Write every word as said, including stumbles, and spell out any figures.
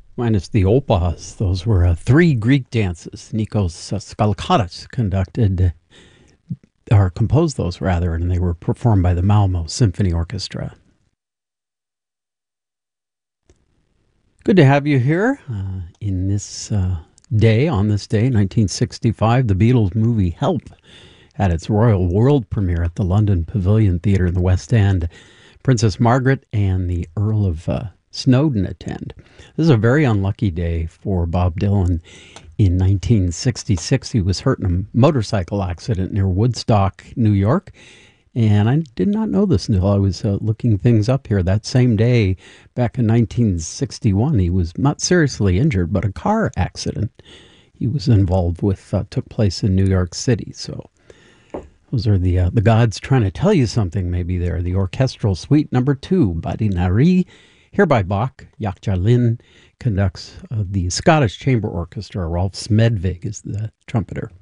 Minus the opas. Those were uh, three Greek dances. Nikos uh, Skalkatas conducted, or composed those rather, and they were performed by the Malmo Symphony Orchestra. Good to have you here uh, in this uh, day, on this day, nineteen sixty-five. The Beatles movie Help had its royal world premiere at the London Pavilion Theatre in the West End. Princess Margaret and the Earl of uh, Snowdon attend. This is a very unlucky day for Bob Dylan. In nineteen sixty-six, he was hurt in a motorcycle accident near Woodstock, New York. And I did not know this until I was uh, looking things up here. That same day, back in nineteen sixty-one, he was not seriously injured, but a car accident he was involved with uh, took place in New York City. So those are the uh, the gods trying to tell you something maybe there. The Orchestral Suite number two, Badi Nari, here by Bach. Yakjalin conducts uh, the Scottish Chamber Orchestra. Rolf Smedvig is the trumpeter.